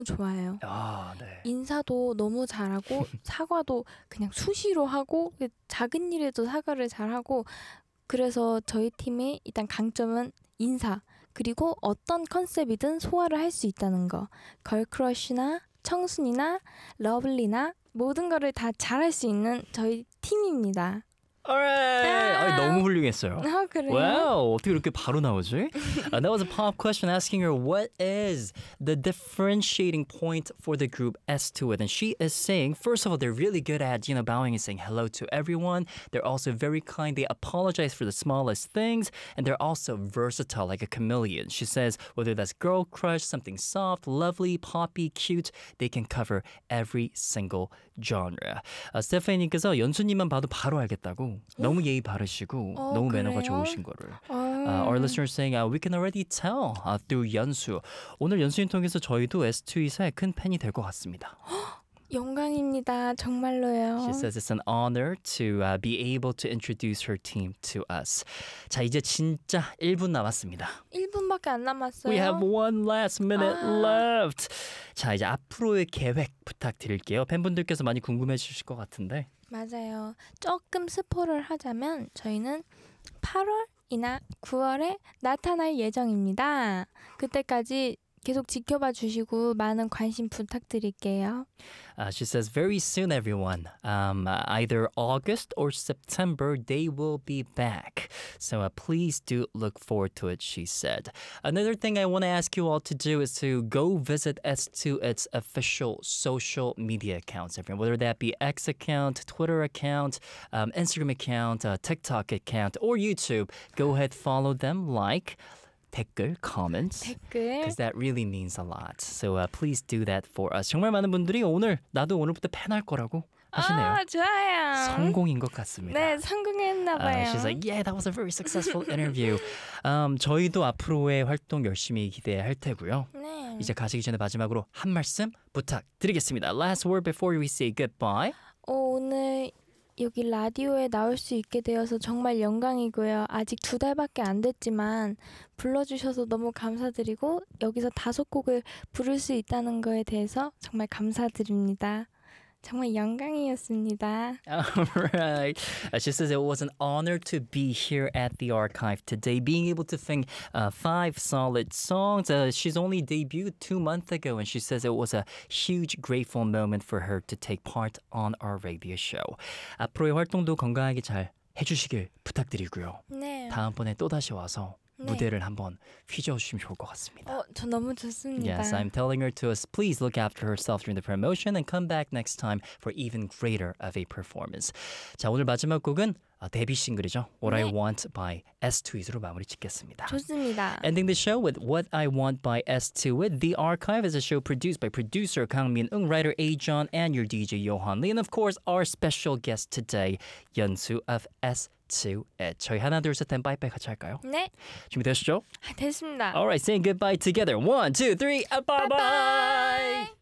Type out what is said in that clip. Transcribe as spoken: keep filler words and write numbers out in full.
좋아해요. 아, 네. 인사도 너무 잘하고 사과도 그냥 수시로 하고 작은 일에도 사과를 잘하고 그래서 저희 팀의 일단 강점은 인사 그리고 어떤 컨셉이든 소화를 할 수 있다는 거. 걸크러쉬나 청순이나 러블리나 모든 거를 다 잘할 수 있는 저희 팀입니다. Alright. 아, 너무 훌륭했어요. 아, 그래요? Wow, 어떻게 이렇게 바로 나오지? uh, that was a pop question asking her what is the differentiating point for the group S two. And she is saying, first of all, they're really good at, you know, bowing and saying hello to everyone. They're also very kind. They apologize for the smallest things. And they're also versatile, like a chameleon. She says, whether that's girl crush, something soft, lovely, poppy, cute, they can cover every single genre. Uh, 스테파니님께서 연수님만 봐도 바로 알겠다고. 너무 예의 바르시고 어, 너무 매너가 그래요? 좋으신 거를. 어. Uh, our listeners saying uh, we can already tell uh, through 연수. 오늘 연수님 통해서 저희도 에스 투 이사의 큰 팬이 될 것 같습니다. 영광입니다. 정말로요. She says it's an honor to uh, be able to introduce her team to us. 자, 이제 진짜 일 분 남았습니다. 일 분밖에 안 남았어요. We have one last minute 아. left. 자, 이제 앞으로의 계획 부탁드릴게요. 팬분들께서 많이 궁금해 주실 것 같은데. 맞아요. 조금 스포를 하자면 저희는 팔월이나 구월에 나타날 예정입니다. 그때까지 계속 지켜봐 주시고 많은 관심 부탁드릴게요. Uh, she says, very soon, everyone. Um, uh, either August or September, they will be back. So uh, please do look forward to it, she said. Another thing I want to ask you all to do is to go visit S two its official social media accounts, everyone. Whether that be X account, Twitter account, um, Instagram account, uh, TikTok account, or YouTube. Go ahead, follow them, like, 댓글, comments. 댓글. Because that really means a lot. So uh, please do that for us. 정말 많은 분들이 오늘 나도 오늘부터 팬할 거라고 하시네요. 아, 좋아요. 성공인 것 같습니다. 네, 성공했나 봐요. Uh, she's like, yeah, that was a very successful interview. um, 저희도 앞으로의 활동 열심히 기대할 테고요. 네. 이제 가시기 전에 마지막으로 한 말씀 부탁드리겠습니다. Last word before we say goodbye. 어, 오늘 여기 라디오에 나올 수 있게 되어서 정말 영광이고요. 아직 두 달밖에 안 됐지만 불러주셔서 너무 감사드리고 여기서 다섯 곡을 부를 수 있다는 거에 대해서 정말 감사드립니다. 정말 영광이었습니다. Alright. Uh, she says it was an honor to be here at the archive today, being able to sing uh, five solid songs. Uh, she's only debuted two months ago, and she says it was a huge, grateful moment for her to take part on our radio show. 앞으로의 활동도 건강하게 잘 해주시길 부탁드리고요. 네. 다음번에 또다시 와서 네. 무대를 한번 휘저어주시면 좋을 것 같습니다. 어, 저 너무 좋습니다. Yes, I'm telling her to us, please look after herself during the promotion and come back next time for even greater of a performance. 자, 오늘 마지막 곡은 아, 데뷔 싱글이죠. What 네. I Want by 에스 투 이즈로 마무리 짓겠습니다. 좋습니다. Ending the show with What I Want by 에스 투 with The Archive is a show produced by producer Kang Min-eung, writer A-John, and your 디 제이 Johan Lee. And of course, our special guest today, 연수 of 에스 투. 저희 하나, 둘, 셋, 땐 빠이빠이 같이 할까요? 네. 준비되셨죠? 아, 됐습니다. Alright, saying goodbye together. One, two, three, bye-bye! 바이바이.